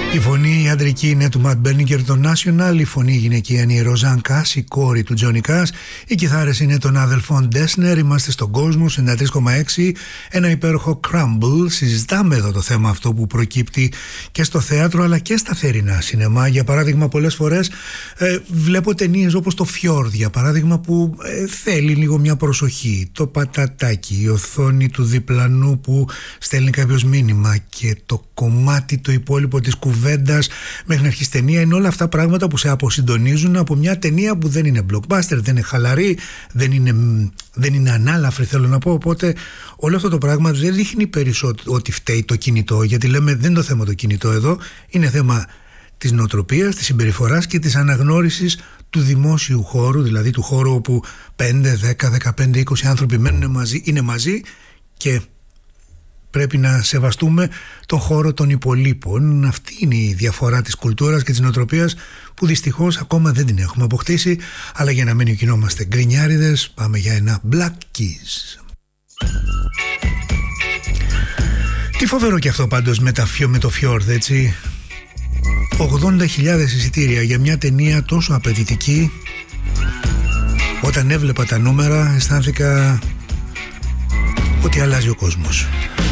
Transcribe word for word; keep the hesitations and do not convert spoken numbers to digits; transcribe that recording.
Η φωνή η αντρική είναι του Ματ Μπέρνικερ, το National. Η φωνή γυναικεία είναι η Ροζάν Κάς, η κόρη του Τζόνι Κάς. Οι κιθάρες είναι των αδελφών Ντέσνερ. Είμαστε στον κόσμο, ενενήντα τρία κόμμα έξι. Ένα υπέροχο Crumble. Συζητάμε εδώ το θέμα αυτό που προκύπτει και στο θέατρο αλλά και στα θερινά σινεμά. Για παράδειγμα, πολλές φορές ε, βλέπω ταινίες όπως το Fjord, για παράδειγμα, που ε, θέλει λίγο μια προσοχή. Το πατατάκι, η οθόνη του διπλανού που στέλνει κάποιος μήνυμα και το κομμάτι το υπόλοιπο της κουβέντας μέχρι να αρχίσει ταινία, είναι όλα αυτά πράγματα που σε αποσυντονίζουν από μια ταινία που δεν είναι blockbuster, δεν είναι χαλαρή, δεν είναι, δεν είναι ανάλαφρη, θέλω να πω. Οπότε όλο αυτό το πράγμα δεν δείχνει περισσότερο ότι φταίει το κινητό, γιατί λέμε δεν είναι το θέμα το κινητό εδώ, είναι θέμα της νοοτροπίας, της συμπεριφοράς και της αναγνώρισης του δημόσιου χώρου, δηλαδή του χώρου όπου πέντε, δέκα, δεκαπέντε, είκοσι άνθρωποι μένουν μαζί, είναι μαζί και πρέπει να σεβαστούμε τον χώρο των υπολείπων. Αυτή είναι η διαφορά της κουλτούρας και της νοοτροπίας που δυστυχώς ακόμα δεν την έχουμε αποκτήσει. Αλλά για να μην γινόμαστε γκρινιάριδες, πάμε για ένα Black Keys. Τι φοβερό και αυτό πάντως με, τα, με το Fjord, έτσι. ογδόντα χιλιάδες εισιτήρια για μια ταινία τόσο απαιτητική. Όταν έβλεπα τα νούμερα αισθάνθηκα ότι αλλάζει ο κόσμος.